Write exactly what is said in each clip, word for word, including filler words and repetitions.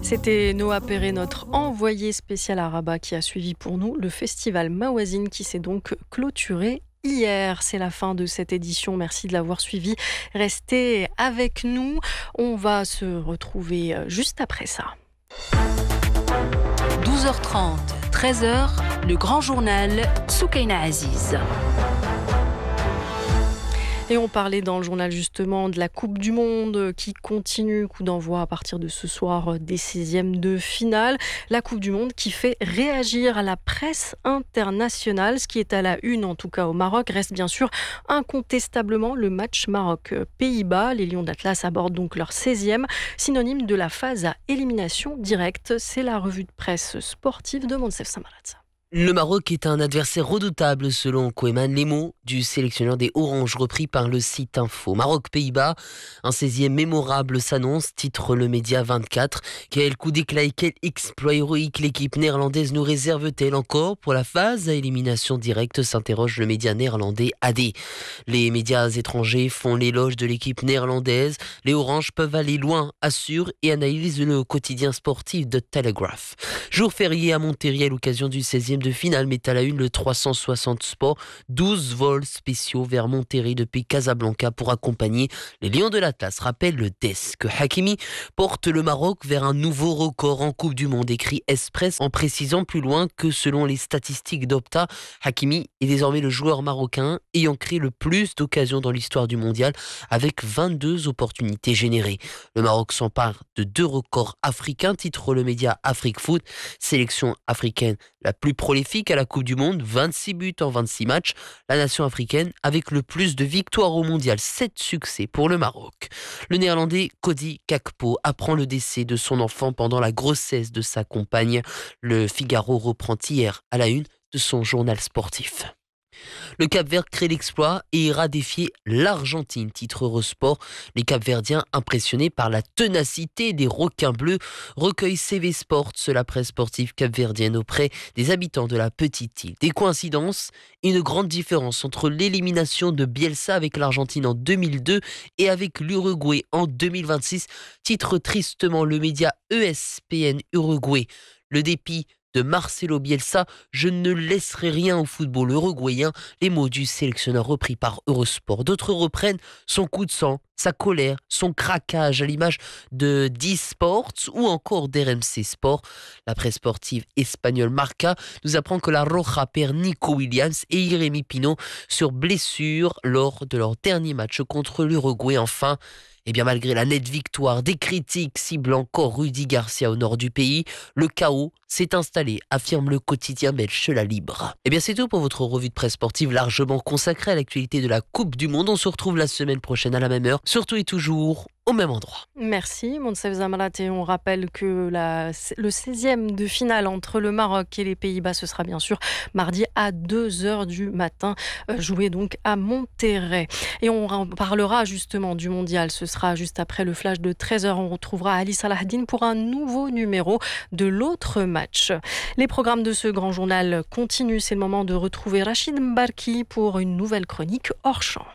C'était Noah Perret, notre envoyé spécial à Rabat, qui a suivi pour nous le festival Mawazine qui s'est donc clôturé hier. C'est la fin de cette édition. Merci de l'avoir suivi. Restez avec nous. On va se retrouver juste après ça. douze heures trente, treize heures, le grand journal Soukaina Aziz. Et on parlait dans le journal justement de la Coupe du Monde qui continue, coup d'envoi à partir de ce soir des seizièmes de finale. La Coupe du Monde qui fait réagir à la presse internationale. Ce qui est à la une, en tout cas au Maroc, reste bien sûr incontestablement le match Maroc-Pays-Bas. Les Lions d'Atlas abordent donc leur seizième, synonyme de la phase à élimination directe. C'est la revue de presse sportive de Monsef Samarat. Le Maroc est un adversaire redoutable selon Koeman, les mots du sélectionneur des Oranges repris par le site Info. Maroc-Pays-Bas, un seizième mémorable s'annonce, titre le média vingt-quatre. Quel coup d'éclat et quel exploit héroïque l'équipe néerlandaise nous réserve-t-elle encore pour la phase à élimination directe, s'interroge le média néerlandais A D. Les médias étrangers font l'éloge de l'équipe néerlandaise. Les Oranges peuvent aller loin, assure et analyse le quotidien sportif de Telegraph. Jour férié à Monterrey à l'occasion du seizième de finale, met à la une le trois cent soixante Sport. douze vols spéciaux vers Monterrey depuis Casablanca pour accompagner les Lions de l'Atlas. Rappelle le desk. Hakimi porte le Maroc vers un nouveau record en Coupe du Monde, écrit Express, en précisant plus loin que selon les statistiques d'Opta, Hakimi est désormais le joueur marocain ayant créé le plus d'occasions dans l'histoire du mondial avec vingt-deux opportunités générées. Le Maroc s'empare de deux records africains, titre le média Afrique Foot, sélection africaine la plus prolifique à la Coupe du Monde, vingt-six buts en vingt-six matchs. La nation africaine avec le plus de victoires au mondial, sept succès pour le Maroc. Le néerlandais Cody Gakpo apprend le décès de son enfant pendant la grossesse de sa compagne. Le Figaro reprend hier à la une de son journal sportif. Le Cap-Vert crée l'exploit et ira défier l'Argentine, titre Eurosport. Les Cap-Verdiens, impressionnés par la ténacité des requins bleus, recueillent C V Sports, la presse sportive capverdienne, auprès des habitants de la petite île. Des coïncidences, une grande différence entre l'élimination de Bielsa avec l'Argentine en deux mille deux et avec l'Uruguay en deux mille vingt-six, titre tristement le média E S P N Uruguay. Le dépit de Marcelo Bielsa, je ne laisserai rien au football uruguayen, les mots du sélectionneur repris par Eurosport. D'autres reprennent son coup de sang, sa colère, son craquage à l'image de D-Sports ou encore d'R M C Sport. La presse sportive espagnole Marca nous apprend que la Roja perd Nico Williams et Jérémy Pino sur blessure lors de leur dernier match contre l'Uruguay. Enfin, et bien malgré la nette victoire, des critiques ciblent encore Rudy Garcia au nord du pays. Le chaos s'est installé, affirme le quotidien belge La Libre. Et bien c'est tout pour votre revue de presse sportive largement consacrée à l'actualité de la Coupe du Monde. On se retrouve la semaine prochaine à la même heure, surtout et toujours au même endroit. Merci Monsef Zamarat, et on rappelle que la, le seizième de finale entre le Maroc et les Pays-Bas, ce sera bien sûr mardi à deux heures du matin, joué donc à Monterrey. Et on parlera justement du mondial, ce sera juste après le flash de treize heures. On retrouvera Ali Salahdine pour un nouveau numéro de l'autre match. Les programmes de ce grand journal continuent, c'est le moment de retrouver Rachid Mbarki pour une nouvelle chronique hors champ.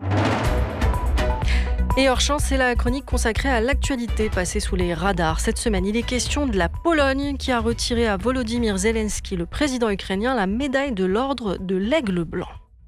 Et hors champ, c'est la chronique consacrée à l'actualité passée sous les radars. Cette semaine, il est question de la Pologne qui a retiré à Volodymyr Zelensky, le président ukrainien, la médaille de l'ordre de l'Aigle blanc.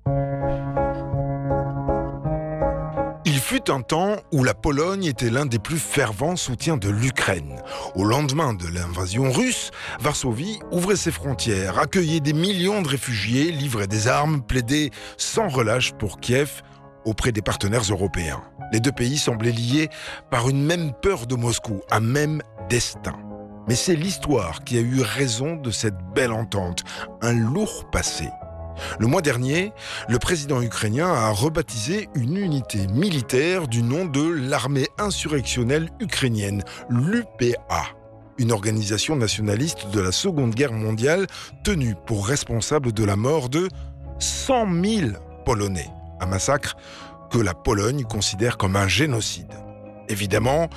Il fut un temps où la Pologne était l'un des plus fervents soutiens de l'Ukraine. Au lendemain de l'invasion russe, Varsovie ouvrait ses frontières, accueillait des millions de réfugiés, livrait des armes, plaidait sans relâche pour Kiev auprès des partenaires européens. Les deux pays semblaient liés par une même peur de Moscou, un même destin. Mais c'est l'histoire qui a eu raison de cette belle entente, un lourd passé. Le mois dernier, le président ukrainien a rebaptisé une unité militaire du nom de l'armée insurrectionnelle ukrainienne, l'U P A, une organisation nationaliste de la Seconde Guerre mondiale tenue pour responsable de la mort de cent mille Polonais, un massacre que la Pologne considère comme un génocide. Évidemment,